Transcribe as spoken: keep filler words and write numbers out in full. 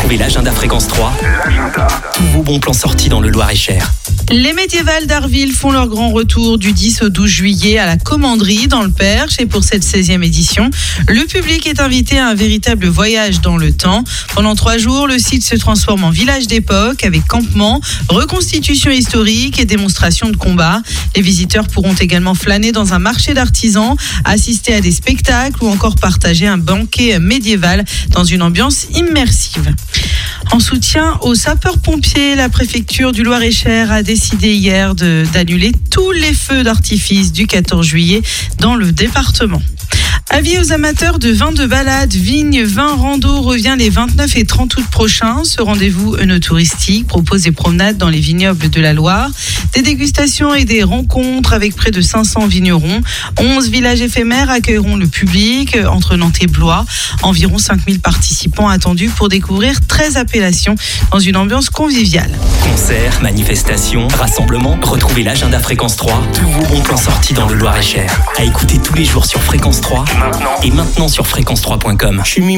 Retrouvez l'agenda Fréquence trois. L'agenda. Tous vos bons plans sortis dans le Loir-et-Cher. Les médiévales d'Arville font leur grand retour du dix au douze juillet à la Commanderie dans le Perche. Et pour cette seizième édition, le public est invité à un véritable voyage dans le temps. Pendant trois jours, le site se transforme en village d'époque avec campement, reconstitution historique et démonstration de combat. Les visiteurs pourront également flâner dans un marché d'artisans, assister à des spectacles ou encore partager un banquet médiéval dans une ambiance immersive. En soutien aux sapeurs-pompiers, la préfecture du Loir-et-Cher a décidé hier de, d'annuler tous les feux d'artifice du quatorze juillet dans le département. Avis aux amateurs de vins de balade, vignes, vins rando revient les vingt-neuf et trente août prochains. Ce rendez-vous œnotouristique propose des promenades dans les vignobles de la Loire, des dégustations et des rencontres avec près de cinq cents vignerons. onze villages éphémères accueilleront le public entre Nantes et Blois. Environ cinq mille participants attendus pour découvrir treize appellations dans une ambiance conviviale. Concerts, manifestations, rassemblements. Retrouvez l'agenda Fréquence trois. Tous vos bons plans sortis dans le Loir-et-Cher. À écouter tous les jours sur Fréquence trois. Maintenant. Et maintenant sur fréquence trois point com.